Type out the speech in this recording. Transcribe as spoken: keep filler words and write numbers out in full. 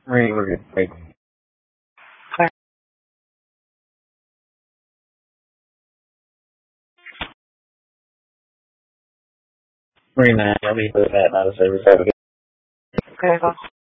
Right, right, right. Hi. Very nice. I'll be with that. Not a service. Have a good. Okay,